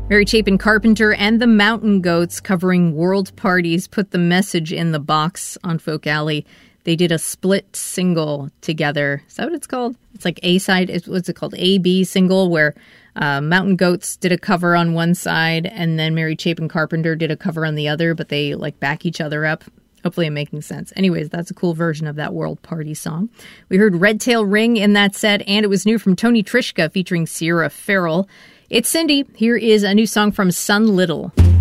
Mary Chapin Carpenter and the Mountain Goats covering World Parties put the message in the box on Folk Alley. They did a split single together. Is that what it's called? It's like A-side. What's it called? A-B single where Mountain Goats did a cover on one side and then Mary Chapin Carpenter did a cover on the other, but they like back each other up. Hopefully I'm making sense. Anyways, that's a cool version of that World Party song. We heard Red Tail Ring in that set, and it was new from Tony Trischka featuring Sierra Farrell. It's Cindy. Here is a new song from Sun Little.